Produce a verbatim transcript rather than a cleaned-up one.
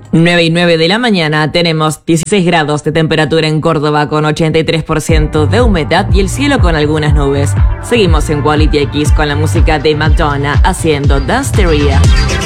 nueve y nueve de la mañana tenemos dieciséis grados de temperatura en Córdoba con ochenta y tres por ciento de humedad y el cielo con algunas nubes. Seguimos en Quality X con la música de Madonna haciendo Danceteria.